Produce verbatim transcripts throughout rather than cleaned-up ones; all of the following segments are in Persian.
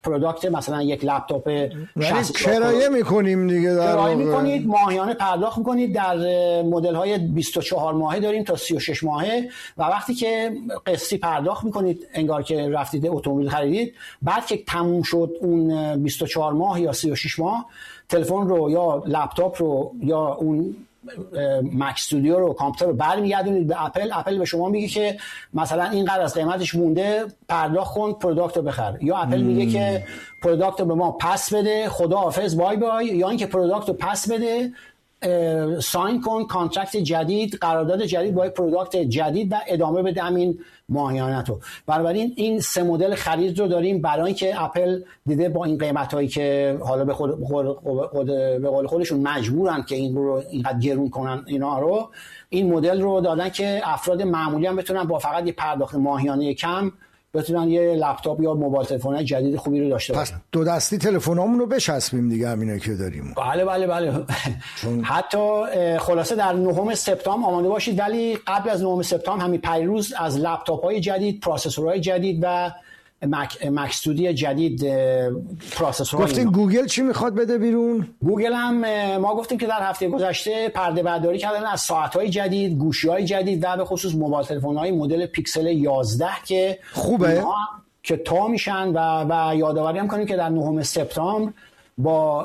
پروداکت مثلا یک لپتاپ شصت کرایه میکنیم دیگه، در کرایه میکنید، ماهیانه پرداخت میکنید. در مدل های بیست و چهار ماهه داریم تا سی و شش ماهه و وقتی که قسطی پرداخت میکنید انگار که رفتید اتومبیل خریدید، بعد که تموم شد اون بیست و چهار ماه یا سی و شش ماه، تلفن رو یا لپتاپ رو یا اون مک استودیو رو، کامپیوتر رو برمیگردونید به اپل. اپل به شما میگه که مثلا اینقدر از قیمتش مونده، پرداخت کن، پروداکت رو بخر. یا اپل مم. میگه که پروداکت رو به ما پس بده، خداحافظ، بای بای. یا اینکه پروداکت رو پس بده، ساین کن کانترکت جدید، قرارداد جدید با پروداکت جدید و ادامه بده همین ماهیانه رو. بنابراین این سه مدل خرید رو داریم برای اینکه اپل دیده با این قیمتایی که حالا به خود, خود, خود به قول خودشون مجبورن که این رو اینقدر گرون کنن، اینا رو این مدل رو دادن که افراد معمولی هم بتونن با فقط یه پرداخت ماهیانه کم بتونن یه لپتاپ یا موبایل تلفن جدید خوبی رو داشته باشن. پس دو دستی تلفنامون رو بچسبیم دیگه، همینه که داریم. بله بله بله. چون... حتی خلاصه در نهم سپتامبر آماده باشید، ولی قبل از نهم سپتامبر همین پیروز از لپتاپ‌های جدید، پروسسورهای جدید و مک مک استودیو جدید پروسسور. گفتین گوگل چی میخواد بده بیرون؟ گوگل هم ما گفتیم که در هفته گذشته پرده برداری کردن از ساعت‌های جدید، گوشی‌های جدید و به خصوص موبایل تلفن‌های مدل پیکسل یازده که خوبه که تا میشن و و یادآوری هم کنیم که در نهم سپتامبر با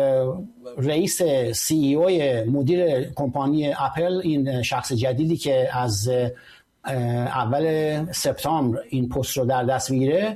رئیس سی ای او مدیر کمپانی اپل، این شخص جدیدی که از اول سپتامبر این پست رو در دست میگیره،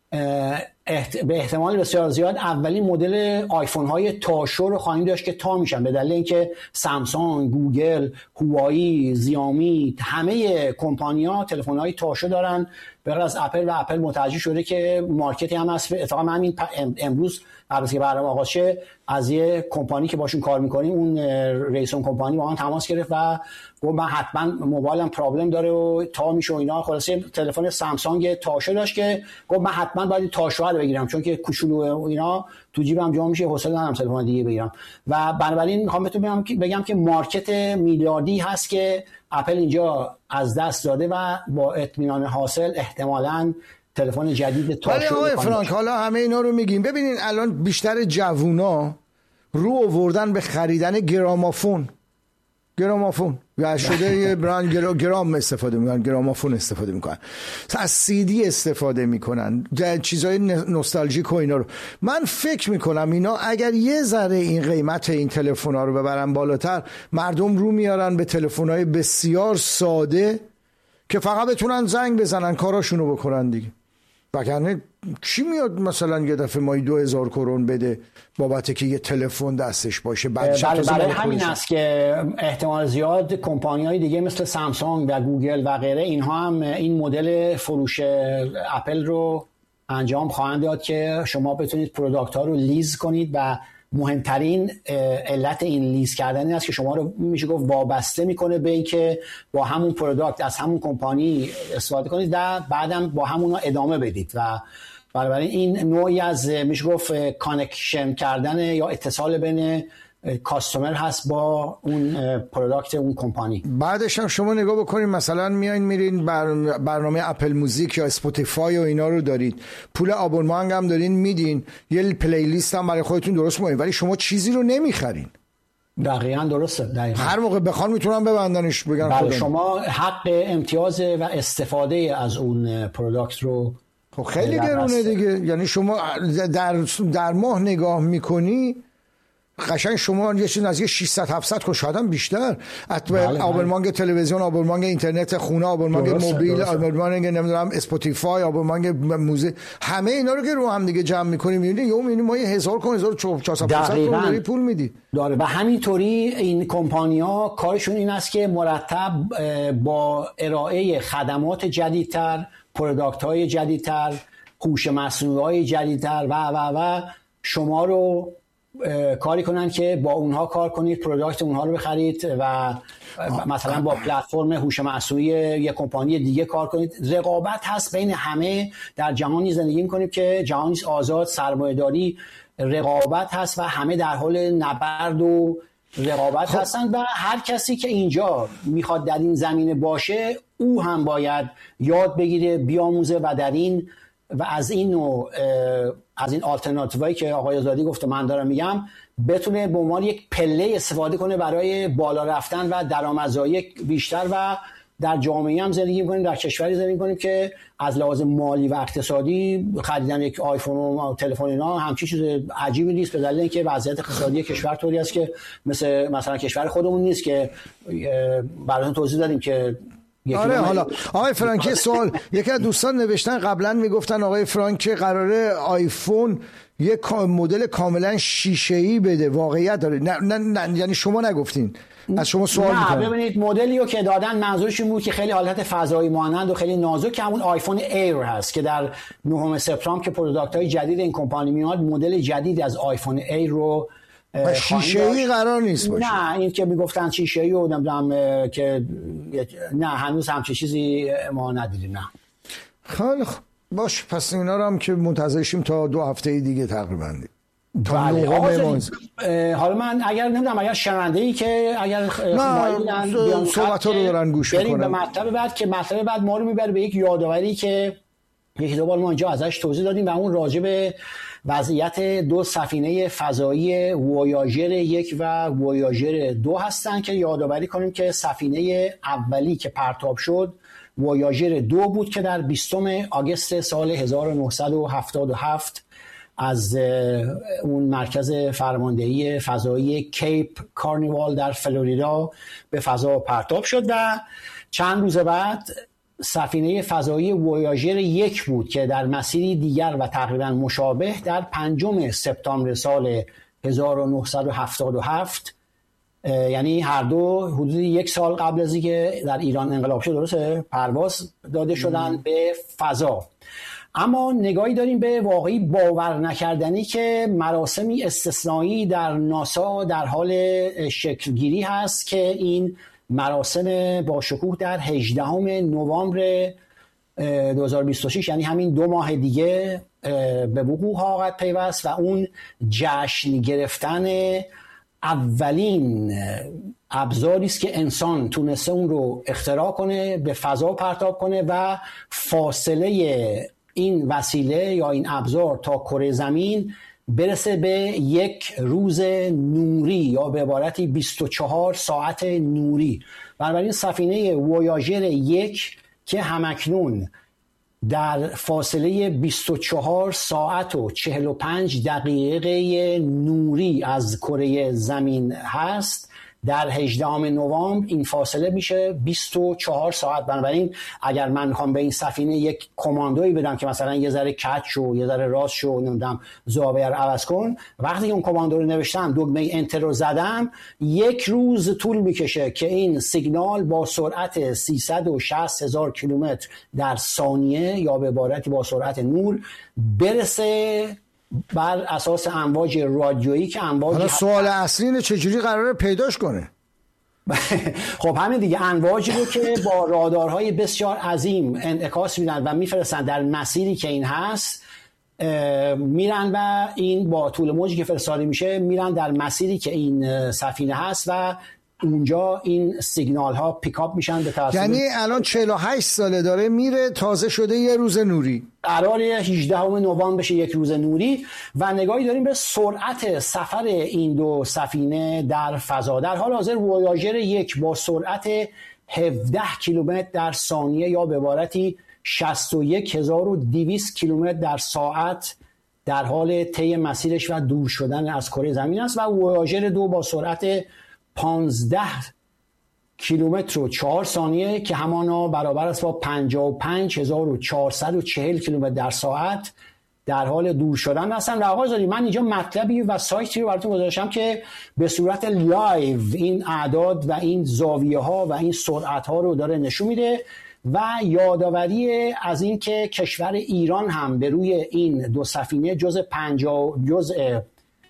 احت... به احتمال بسیار زیاد اولین مدل آیفون های تاشو رو خواهیم داشت که تا میشن، به دلیل اینکه سامسونگ، گوگل، هوایی، زیامی، همه کمپانی‌ها تلفن‌های تاشو دارن به غیر از اپل و اپل متوجه شده که مارکتی هم هست. اتفاقا من همین امروز قبل از که برنامه آغاز شه از یه کمپانی که باشون کار می‌کنیم، اون رئیس اون کمپانی با من تماس گرفت و گفت من حتما موبایلم پرابلم داره و تا میشه و اینا. خلاصه تلفن سامسونگ تاشو داشت که گفت من حتما باید تاشو رو بگیرم چون که کوچولو و اینا تو جیبم جا میشه، حوصله ندارم تلفن دیگه بگیرم. و بنابراین میخوام بهتون بگم که بگم که مارکت میلیاردی هست که اپل اینجا از دست داده و با اطمینان حاصل احتمالاً تلفن جدید تاشو. ولی آقای فرانک حالا همه اینا رو میگیم، ببینین الان بیشتر جوونا رو آوردن به خریدن گرامافون. گرامافون یا شده یه برند گرام استفاده میکنن، گرامافون استفاده میکنن، از سی دی استفاده میکنن، چیزای نوستالژیک و اینا رو. من فکر میکنم اینا اگر یه ذره این قیمت این تلفن‌ها رو ببرن بالاتر، مردم رو میارن به تلفن‌های بسیار ساده که فقط بتونن زنگ بزنن کاراشونو بکنن دیگه. وگرنه کی میاد مثلا یه دفعه مایی دو هزار کرون بده بابت که یه تلفن دستش باشه؟ بعد برای, برای همین است که احتمال زیاد کمپانی‌های دیگه مثل سامسونگ و گوگل و غیره اینها هم این مدل فروش اپل رو انجام خواهند داد که شما بتونید پروداکت ها رو لیز کنید و مهمترین علت این لیز کردن این است که شما رو میشه گفت وابسته میکنه به اینکه با همون پروداکت از همون کمپانی استفاده کنید و بعدم با همونا ادامه بدید و بنابراین این نوعی از میشه گفت کانکشن کردن یا اتصال بین کاستومر هست با اون پروداکت اون کمپانی. بعدش هم شما نگاه بکنید مثلا میایین میرین بر برنامه اپل موزیک یا اسپاتیفای و اینا رو دارید، پول آبونمان هم دارین میدین، یه پلی لیست هم برای خودتون درست میکنین، ولی شما چیزی رو نمیخرین. دقیقاً درسته. دقیقاً. هر موقع بخوان میتونن ببندنش بگن بله شما حق امتیاز و استفاده از اون پروداکت رو خب خیلی گرونه دیگه. یعنی شما در در ماه نگاه میکنی قشنگ شما یه چیز از ششصد هفتصد که شاید هم بیشتر آبونمانگ تلویزیون، آبونمانگ اینترنت خونه، آبونمانگ موبیل، آبونمانگ نمیدونم اسپاتیفای، آبونمانگ موزیک، همه اینا رو که رو هم دیگه جمع می‌کنیم می‌بینید یهو می‌بینید ما هزار کن هزار و چهارصد دلاری پول میدی داره. و همینطوری این کمپانی‌ها کارشون این است که مرتب با ارائه خدمات جدیدتر، پروداکت‌های جدیدتر، هوش مصنوعی جدیدتر و و و شما رو کاری کنن که با اونها کار کنید، پروداکت اونها رو بخرید و مثلا با پلتفرم هوش مصنوعی یک کمپانی دیگه کار کنید. رقابت هست بین همه، در جهانی زندگی می‌کنیم که جهانی آزاد، سرمایه‌داری، رقابت هست و همه در حال نبرد و رقابت خب. هستن و هر کسی که اینجا میخواد در این زمینه باشه او هم باید یاد بگیره، بیاموزه و در این و از این نوع از این آلترناتیوهایی که آقای آزادی گفته من دارم میگم بتونه به عنوان یک پله استفاده کنه برای بالا رفتن و درآمدزایی بیشتر و در جامعه هم زندگی می‌کنیم، در کشوری زندگی می‌کنیم که از لحاظ مالی و اقتصادی خریدن یک آیفون و تلفن اینا همچین چیز عجیبی نیست، به دلیل اینکه وضعیت اقتصادی کشور طوری است که مثل مثلا کشور خودمون نیست که براتون توضیح دادیم که آره. حالا آقای فرانکی سوال یکی از دوستان نوشتن قبلا میگفتن آقای فرانک قراره آیفون یک مدل کاملا شیشه‌ای بده، واقعیت داره؟ نه, نه, نه یعنی شما نگفتین، از شما سوال میکنم. نه ببینید مدلی رو که دادن منظورشون بود که خیلی حالت فضایی مانند و خیلی نازک که همون آیفون ایر هست که در نهم سپتامبر که پروداکت‌های جدید این کمپانی میاد مدل جدید از آیفون ایر رو شیشه‌ای قرار نیست باشه. نه این که میگفتن شیشه‌ای و نمیدونم که نه هنوز همچین چیزی ما ندیدیم. نه خیلی خوب باش، پس اینا رو هم که منتظرشیم تا دو هفته دیگه تقریبا. بله. حالا من اگر نمیدونم اگر شنونده‌ای که اگر نه صحبت‌ها رو دارن گوش می‌کنن بریم به مطلب بعد که مطلب بعد ما رو میبره به یک یادآوری که یک دو بار ما اینجا ازش توضیح دادیم و اون راجع به وضعیت دو سفینه فضایی وویاژر یک و وویاژر دو هستن که یادآوری کنیم که سفینه اولی که پرتاب شد وویاژر دو بود که در بیستم آگوست سال هزار و نهصد و هفتاد و هفت از اون مرکز فرماندهی فضایی کیپ کارنیوال در فلوریدا به فضا پرتاب شد و چند روز بعد سفینه فضایی وویاژر یک بود که در مسیری دیگر و تقریبا مشابه در پنجم سپتامبر سال هزار و نهصد و هفتاد و هفت یعنی هر دو حدود یک سال قبل از اینکه در ایران انقلاب شد درسته پرواز داده شدن م. به فضا. اما نگاهی داریم به واقعی باور نکردنی که مراسمی استثنایی در ناسا در حال شکلگیری هست که این مراسم با شکوه در هجدهم نوامبر دو هزار و بیست و شش یعنی همین دو ماه دیگه به وقوع خواهد پیوست و اون جشن گرفتن اولین ابزاری است که انسان تونسته اون رو اختراع کنه، به فضا پرتاب کنه و فاصله این وسیله یا این ابزار تا کره زمین برسه به یک روز نوری یا به عبارتی بیست و چهار ساعت نوری. بنابراین سفینه وویاژر یک که همکنون در فاصله بیست و چهار ساعت و چهل و پنج دقیقه نوری از کره زمین هست در هجدهم نوامبر این فاصله میشه بیست و چهار ساعت. بنابراین اگر من میخوام به این سفینه یک کماندویی بدم که مثلا یه ذره کج شو یه ذره راست شو نمیدونم زاویه رو عوض کن، وقتی که اون کماندو رو نوشتم دکمه انتر رو زدم یک روز طول میکشه که این سیگنال با سرعت سیصد و شصت هزار کیلومتر در ثانیه یا به عبارتی با سرعت نور برسه بر اساس امواج رادیویی که امواج حالا سوال اصلی اینه چجوری قراره پیداش کنه؟ خب همین دیگه امواجی رو که با رادارهای بسیار عظیم انعکاس میدن و میفرستن در مسیری که این هست میرن و این با طول موجی که فرستاده میشه میرن در مسیری که این سفینه هست و اونجا این سیگنال ها پیکاپ میشن به توسط یعنی الان چهل و هشت ساله داره میره تازه شده یه روز نوری قراره هجدهم نوامبر بشه یک روز نوری و نگاهی داریم به سرعت سفر این دو سفینه در فضا. در حال حاضر وویاژر یک با سرعت هفده کیلومتر در ثانیه یا به عبارتی شصت و یک هزار و دویست کیلومتر در ساعت در حال طی مسیرش و دور شدن از کره زمین است و وویاژر دو با سرعت پانزده کیلومتر و چهار ثانیه که همانا برابر است با پنجاه و پنج هزار و چهارصد و چهل کیلومتر در ساعت در حال دور شدن هستن. و آقای زادی من اینجا مطلبی و سایتی رو براتون گذاشتم که به صورت لایو این اعداد و این زاویه ها و این سرعت ها رو داره نشون میده و یادآوری از این که کشور ایران هم به روی این دو سفینه جزء پنجاه جزء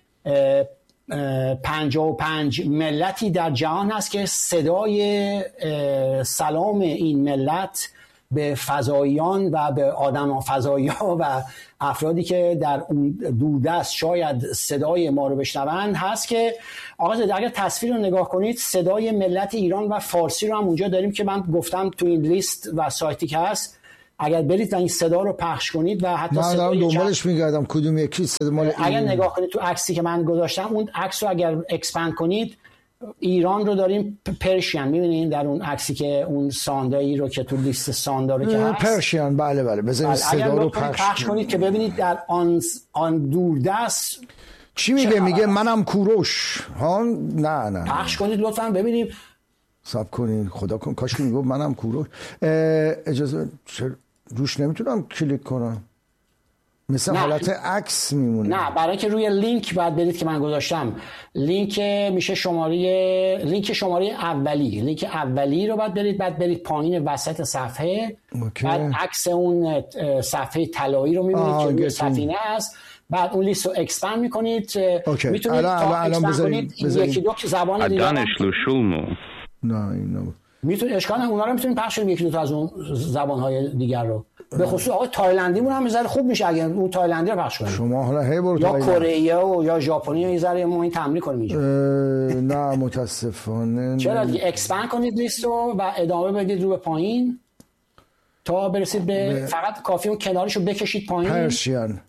پنجاه و پنج ملتی در جهان هست که صدای سلام این ملت به فضاییان و به آدم فضایی ها و افرادی که در اون دوردست شاید صدای ما رو بشنوند هست که آقا زاده اگر تصویر رو نگاه کنید صدای ملت ایران و فارسی رو هم اونجا داریم که من گفتم تو این لیست و سایتی که هست اگر برید و این صدا رو پخش کنید و حتی من دارم دنبالش میگردم کدوم یکی صدا مال اگر نگاه کنید تو عکسی که من گذاشتم، اون عکس رو اگر اکسپند کنید ایران رو داریم پرشین، می‌بینید در اون عکسی که اون ساندایی رو که تو لیست سانداره که هست پرشین. بله بله بذارید صدا رو پخش, پخش کنید که ببینید در آن آن دوردست چی میگه. میگه منم کوروش ها. نه نه پخش کنید لطفا ببینیم. صبر کنید خدا کن کاش که میگه منم کوروش. اجازه روش نمیتونم کلیک کنم، مثل حالت عکس میمونه. نه برای که روی لینک باید برید که من گذاشتم. لینک میشه شماره لینک شماره اولی لینک اولی رو باید برید، بعد برید پایین وسط صفحه اوکی. بعد عکس اون صفحه طلایی رو میبینید که روی صفینه است. بعد اون لیست رو اکسپند میکنید. میتونید تا اکسپند کنید یکی دو زبان دیگه. نه اینا میتونید اشکال اونا رو میتونید پخش کنید یکی دو تا از اون زبان‌های دیگر رو. به خصوص آقا تایلندی مون هم یه ذره خوب میشه اگه اون تایلندی رو پخش کنید. شما حالا هی برو یا کره و یا ژاپنی یه ذره ما این تمرین کنیم اینجا. نه متاسفانه. چرا دیگه اکسپند کنید لیست رو و ادامه بدید رو به پایین تا برسید به ب... فقط کافی اون کنارش رو بکشید پایین. پرشین.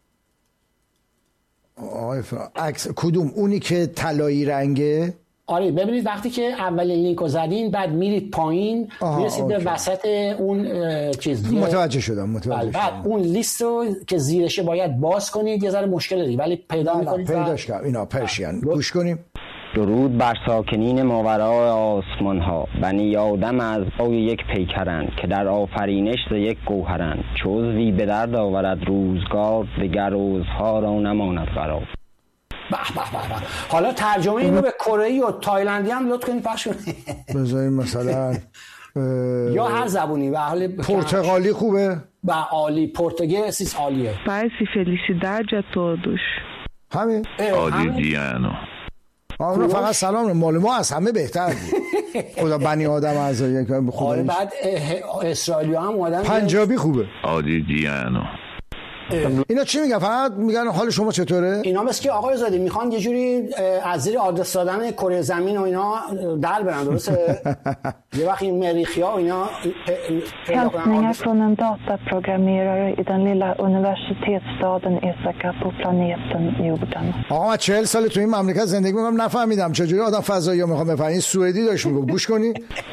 آه عکس کدوم؟ اونی که طلایی رنگه؟ آره ببینید وقتی که اولین لینک رو زدین بعد میرید پایین میرسید به وسط اون چیز دیگه. متوجه شدم متوجه بعد شدم. اون لیست رو که زیرشه باید باز کنید، یه ذره مشکل داره ولی پیدا می‌کنید. پیداش کردم. اینا پرشین. گوش کنیم. درود بر ساکنین ماورای آسمان ها، بنی آدم از پای یک پیکرند که در آفرینش ز یک گوهرند. چوزی به درد آورد روزگار، دگر روزها را نماند قرار. به به به. حالا ترجمه اینو به کره‌ای و تایلندی هم لطف کنید پخش کنید. بذارید مثلا یا هر زبونی به حال پرتغالی خوبه؟ به عالی پرتغیزیس عالیه. Paz e felicidade a todos. همین آدیجیانو. آره فقط سلام مال ما از همه بهتر بود. خدا بنی آدم از یک خدا. بعد اسرائیلی هم آدم پنجابی خوبه. آدیجیانو. اینا چی میگن؟ فقط میگن حال شما چطوره؟ اینا مثل که آقای زاده میخوان یه جوری از زیر آدرس دادن کره زمین و اینا در برن، درسته؟ یه وقت این مریخیا و اینا Hälsningar från en dataprogrammerare i den lilla universitetsstaden Isaka på planeten jorden. آقا من چهل سال تو این مملکت زندگی میکنم نفهمیدم چجوری آدم فضایی میخوام بفهمین. سوئدی داشت میگم گوش کنی.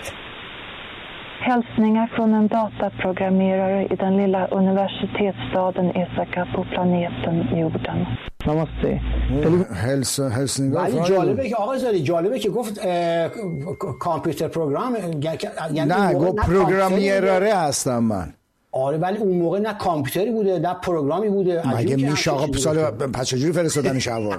Hälsningar från en dataprogrammerare i den lilla universitetsstaden Isaka på planeten jorden. نمسته. هلس هلسینگار. ولی جالبه که آقای زاده جالبه که گفت کامپیوتر پروگرام، یعنی نه گفت پروگرامیراره هستم من. آره ولی اون موقع نه کامپیوتری بوده نه پروگرامی بوده. مگه میشه آقا سال پس چجوری فرستادنش هوا؟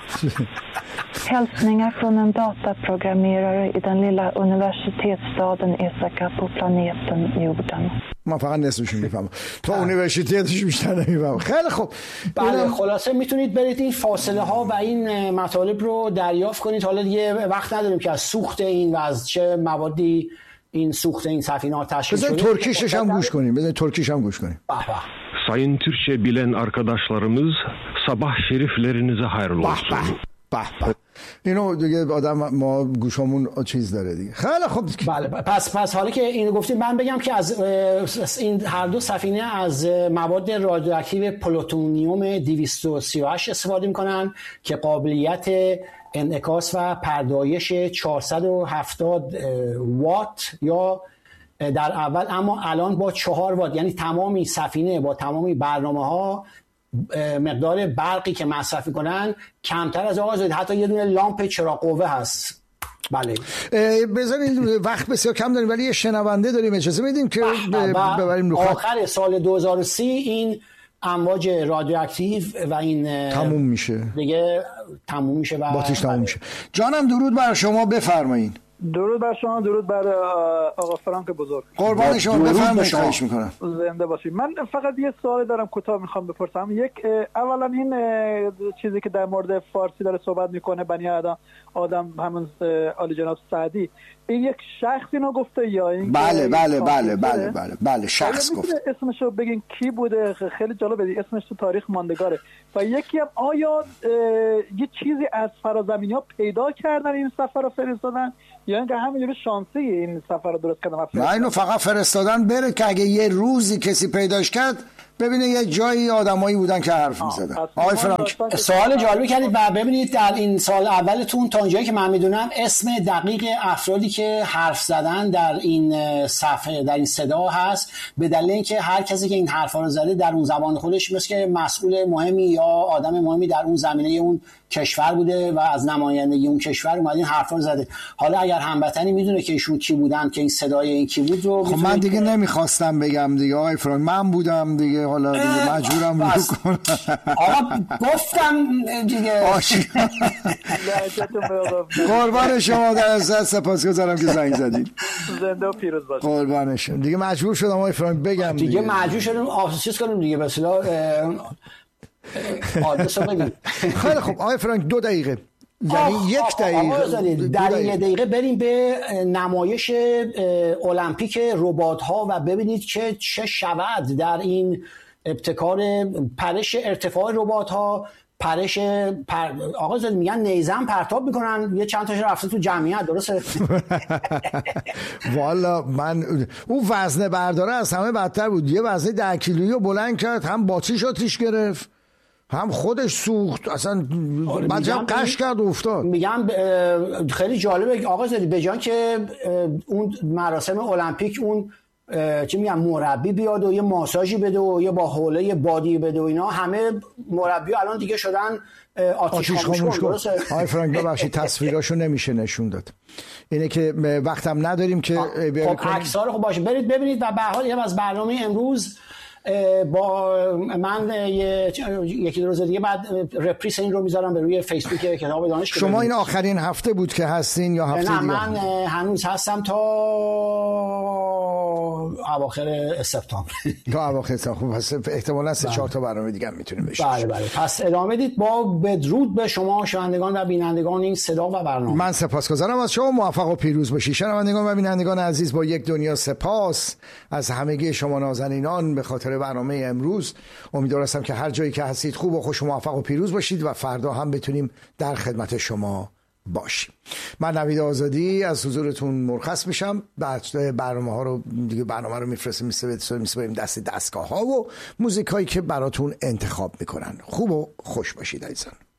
Hälsningar från en dataprogrammerare i den lilla universitetsstaden Isaka på planeten jorden. من فقط نصفش میفهمم. تو اونیورسیتیش بیشتر نمیفهمم. خیلی خوب. بله خلاصه میتونید برید این فاصله ها و این مطالب رو دریافت کنید. حالا دیگه وقت نداریم که از سوخت این و از چه موادی این سوخت این سفینه ها تشکیل شده. بذارید ترکیشش هم گوش کنیم. بذارید türkçe هم گوش کنیم. به به. Sayın Türkçe bilen arkadaşlarımız sabah şeriflerinize hayırlı olsun. به به. اینو دیگه آدم ما گوشامون چیز داره دیگه. خیلی خوب. بله پس پس حالا که اینو گفتیم من بگم که از این هر دو سفینه از مواد رادیواکتیو پلوتونیوم دویست و سی و هشت استفاده میکنن که قابلیت انعکاس و پردایش چهارصد و هفتاد وات یا در اول، اما الان با چهار وات، یعنی تمامی سفینه با تمامی برنامه‌ها مقدار برقی که مصرف میکنن کمتر از آغاز دید. حتی یه دونه لامپ چراغ قوه هست. بله بذارید وقت بسیار کم داریم ولی یه شنونده داریم، اجازه میدیم که ببریم رو خط. آخر سال دو هزار و سی این امواج رادیواکتیو و این تموم میشه دیگه تموم میشه و باتیش تموم میشه. جانم درود بر شما، بفرمایید. درود بر شما، درود بر آقا فرانک بزرگ. قربان شما، بفرمایید. خواهش میکنم. زنده باشید. من فقط یه سوال دارم کوتاه میخوام بپرسم. یک اولا این چیزی که در مورد فارسی داره صحبت میکنه بنی آدم آدم همون عالی جناب سعدی، این یک شخصی اینو گفته یا این؟ بله بله بله بله بله بله شخص گفت. اسمشو بگین کی بوده؟ خیلی جالبه، اسمش تو تاریخ ماندگاره. و یکی هم آیا یه چیزی از فرازمینی ها پیدا کردن این سفر رو فرستادن یا اینکه همینجوری شانسی این سفر رو درست کردم؟ نه اینو فقط فرستادن بره که اگه یه روزی کسی پیداش کرد ببینه یه جایی آدمایی بودن که حرف می‌زدن. آقای فرانک سوال جالبی کردید و ببینید در این سال اولتون تا اونجایی که من میدونم اسم دقیق افرادی که حرف زدن در این صفحه در این صدا هست، به دلیل اینکه هر کسی که این حرفا رو زده در اون زبان خودش مثل که مسئول مهمی یا آدم مهمی در اون زمینه اون کشور بوده و از نمایندگی اون کشور اومد این حرفا رو زده. حالا اگر هموطنی میدونه که ایشون کی بودن، که این صدای این کی بود رو خب من دیگه نمیخواستم بگم دیگه آقای فرانک، من بودم دیگه، حالا دیگه مجبورم رو کنم. آقا گفتم دیگه. قربان شما، در ازت سپاسگزارم که زنگ زدید. زنده و پیروز باشید. قربان شما. دیگه مجبور شدم آقای فرانک بگم دیگه. دیگه مجبور شدم آفیس کنم دیگه، به اصطلاح آدرس رو بگید. خیلی خوب آقای فرانک دو دقیقه، یعنی یک دقیقه در یک دقیقه بریم به نمایش المپیک ربات ها و ببینید که چه شود در این ابتکار پرش ارتفاع ربات ها. پرش پر... آقا زدی میگن نیزم پرتاب میکنن، یه چند تاش رفته تو جمعیت، درسته؟ والا من اون وزنه برداره از همه بدتر بود. یه وزنه ده کیلویی رو بلند کرد، هم باچیش آتیش گرفت هم خودش سوخت، اصلا بعدم قش کرد و افتاد. میگم خیلی جالبه آقا زدی به جان که اون مراسم المپیک اون چی میگم مربی بیاد و یه ماساژی بده و یه با حوله بادی بده و اینا، همه مربی الان دیگه شدن آتیش خاموش کن. آقای فرانک ببخشید تصویراشو نمیشه نشون داد، اینه که وقتم نداریم که خب عکس‌ها رو خب باشه برید ببینید. و به هر حال از برنامه امروز با من یکی دو روز دیگه بعد رپریس این رو میذارم به روی فیسبوک کتاب دانش. شما این آخرین هفته بود که هستین یا هفته دیگه؟ نه من هنوز هستم تا اواخر سپتامبر. تا اواخر سپتامبر. پس احتمالاً سه چهار تا برنامه دیگه هم میتونیم بشه. بله بله. پس ادامه بدید. با بدرود به شما شنوندگان و بینندگان این صدا و برنامه. من سپاسگزارم از شما. موفق و پیروز باشید شنوندگان و بینندگان عزیز. با یک دنیا سپاس از همگی شما نازنینان به خاطر برنامه امروز. امیدوار هستم که هر جایی که هستید خوب و خوش و موفق و پیروز باشید و فردا هم بتونیم در خدمت شما باشیم. من نوید آزادی از حضورتون مرخص میشم. بعد برنامه ها رو دیگه برنامه رو میفرستیم میسپاریم دست دستگاه ها و موزیک هایی که براتون انتخاب میکنن. خوب و خوش باشید عزیزان.